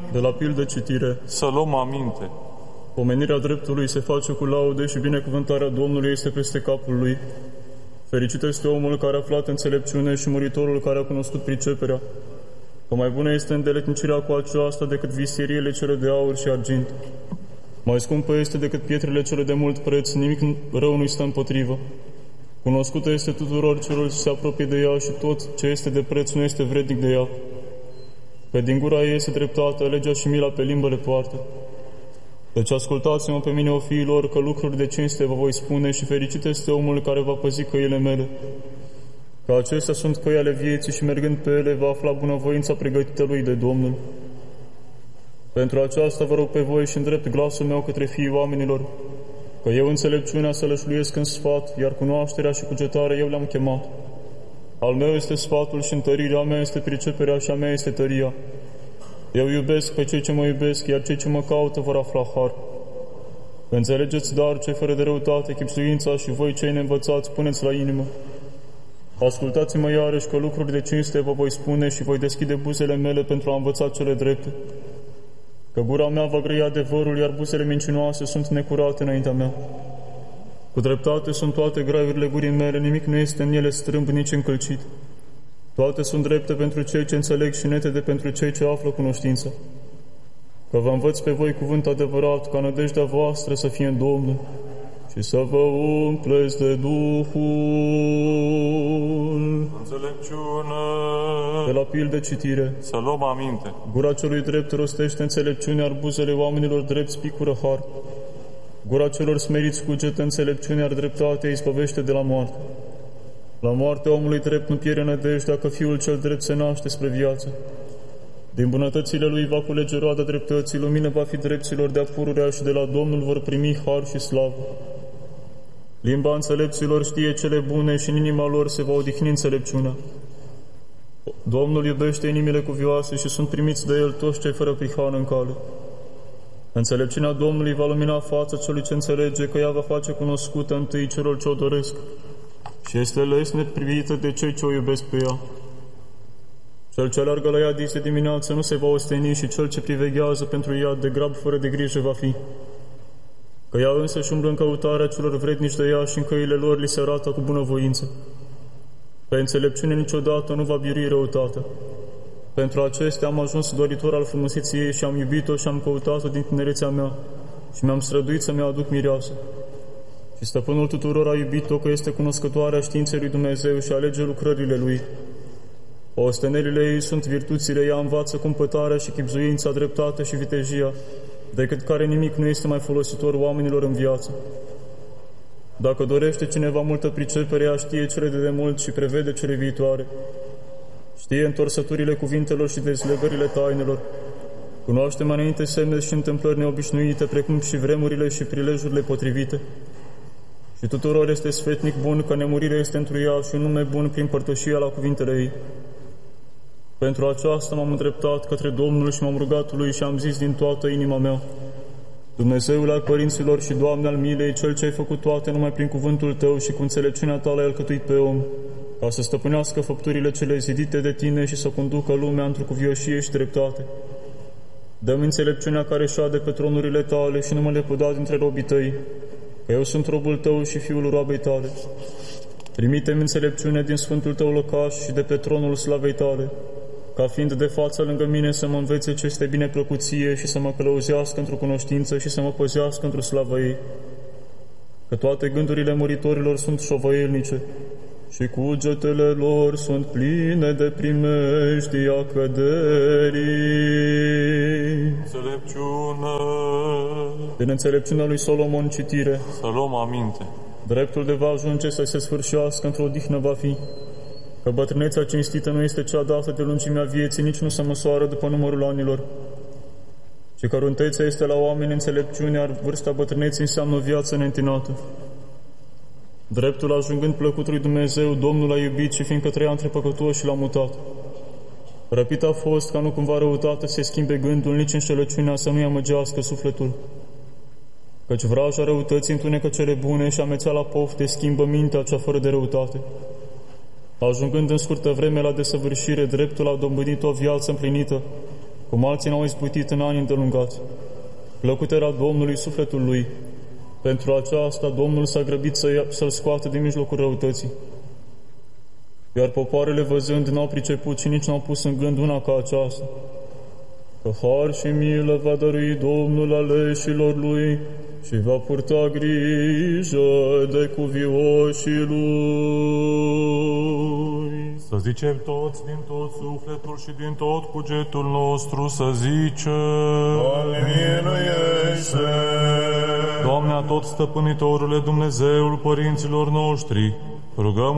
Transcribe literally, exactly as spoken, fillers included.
De la pildă citire. Să luăm aminte. Pomenirea dreptului se face cu laude și binecuvântarea Domnului este peste capul lui. Fericit este omul care a aflat înțelepciune și muritorul care a cunoscut priceperea. Că mai bună este îndeletnicirea cu aceasta decât viseriile cele de aur și argint. Mai scumpă este decât pietrele cele de mult preț, nimic rău nu-i stă împotrivă. Cunoscută este tuturor celor ce se apropie de ea și tot ce este de preț nu este vrednic de ea. Că din gura ei este dreptate, legea și mila pe limbă le poartă. Deci ascultați-mă pe mine, o fiilor, că lucruri de cinste vă voi spune și fericit este omul care va păzi căile mele. Că acestea sunt căi ale vieții și mergând pe ele va afla bunăvoința pregătită lui de Domnul. Pentru aceasta vă rog pe voi și îndrept glasul meu către fiii oamenilor, că eu înțelepciunea să lășluiesc în sfat, iar cunoașterea și cugetarea eu le-am chemat. Al meu este sfatul și întărirea, a mea este priceperea și a mea este tăria. Eu iubesc pe cei ce mă iubesc, iar cei ce mă caută vor afla har. Înțelegeți dar cei fără de răutate, chipzuința și voi cei neînvățați, puneți la inimă. Ascultați-mă iarăși că lucruri de cinste vă voi spune și voi deschide buzele mele pentru a învăța cele drepte. Că gura mea va grăi adevărul, iar buzele mincinoase sunt necurate înaintea mea. Cu dreptate sunt toate graiurile gurii mele, nimic nu este în ele strâmb, nici încălcit. Toate sunt drepte pentru cei ce înțeleg și netede pentru cei ce află cunoștință. Că vă învăț pe voi cuvânt adevărat, ca nădejdea voastră să fie în Domnul și să vă umpleți de Duhul. Înțelepciune. De la pildă citire. Să luăm aminte. Gura celui drept rostește înțelepciune, iar buzele oamenilor drept spicură har. Gura celor smeriți cugetă înțelepciune, iar dreptatea îi izbăvește de la moarte. La moartea omului drept nu pierde nădejdea, că fiul cel drept se naște spre viață. Din bunătățile lui va culege roada dreptății, lumină va fi drepților de-a pururea și de la Domnul vor primi har și slavă. Limba înțelepților știe cele bune și în inima lor se va odihni înțelepciunea. Domnul iubește inimile cuvioase și sunt primiți de el toți cei fără prihană în cale. Înțelepciunea Domnului va lumina fața celui ce înțelege, că ea va face cunoscută întâi celor ce o doresc și este lesne privită de cei ce o iubesc pe ea. Cel ce alergă la ea dis de dimineață nu se va osteni și cel ce priveghează pentru ea de grab fără de grijă va fi. Că ea însă și umblă în căutarea celor vrednici de ea și în căile lor li se arată cu bunăvoință. Pe înțelepciune niciodată nu va birui răutatea. Pentru acestea am ajuns doritor al frumuseții ei și am iubit-o și am căutat-o din tinerețea mea și mi-am străduit să mi aduc mireasă. Și stăpânul tuturor a iubit-o, că este cunoscătoarea științei lui Dumnezeu și alege lucrările lui. Ostenelile ei sunt virtuțile, ea învață cumpătarea și chibzuința, dreptatea și vitejia, decât care nimic nu este mai folositor oamenilor în viață. Dacă dorește cineva multă pricepere, ea știe cele de demult și prevede cele viitoare. Știe întorsăturile cuvintelor și dezlegările tainelor. Cunoaște mai înainte semne și întâmplări neobișnuite, precum și vremurile și prilejurile potrivite. Și tuturor este sfetnic bun, că nemurirea este întru ea și un nume bun prin părtășia la cuvintele ei. Pentru aceasta m-am îndreptat către Domnul și m-am rugat lui și am zis din toată inima mea: Dumnezeul al părinților și Doamne al milei, Cel ce ai făcut toate numai prin cuvântul Tău și cu înțelepciunea Ta l-ai alcătuit pe om, ca să stăpânească făpturile cele zidite de Tine și să conducă lumea într-o cuvioșie și dreptate. Dă-mi înțelepciunea care șade pe tronurile Tale și nu mă lepăda dintre robii Tăi, că eu sunt robul Tău și fiul roabei Tale. Trimite-mi înțelepciune din sfântul Tău locaș și de pe tronul slavei Tale, ca fiind de față lângă mine să mă învețe ce este bine plăcuție și să mă călăuzească într-o cunoștință și să mă păzească într-o slavă ei. Că toate gândurile muritorilor sunt șovăielnice și cugetele lor sunt pline de primejdia căderii. Înțelepciune. Din înțelepciunea lui Solomon citire. Să luăm aminte. Dreptul de va ajunge să se sfârșească, într-o odihnă va fi. Că bătrânețea cinstită nu este cea dată de lungimea vieții, nici nu se măsoară după numărul anilor. Și căruntețea este la oameni înțelepciune, iar vârsta bătrâneții înseamnă o viață neîntinată. Dreptul ajungând plăcut lui Dumnezeu, Domnul a iubit și fiindcă trăia între păcătoși l-a mutat. Răpit a fost ca nu cumva răutate să se schimbe gândul, nici înșelăciunea să nu-i amăgească sufletul. Căci vraja răutății întunecă cele bune și amețeala pofte schimbă mintea cea fără de răutate. Ajungând în scurtă vreme la desăvârșire, dreptul a dobândit o viață împlinită cum alții n-au izbutit în ani îndelungați. Plăcut era Domnului sufletul lui. Pentru aceasta Domnul s-a grăbit să ia, să-l scoată din mijlocul răutății. Iar popoarele văzând n-au priceput și nici n-au pus în gând una ca aceasta, că har și milă va dărui Domnul aleșilor lui și va purta grijă de cuvioșii lui. Să zicem toți din tot sufletul și din tot cugetul nostru, să zicem: Doamne, miluiește! Doamne, atot stăpânitorule, Dumnezeul părinților noștri, rugăm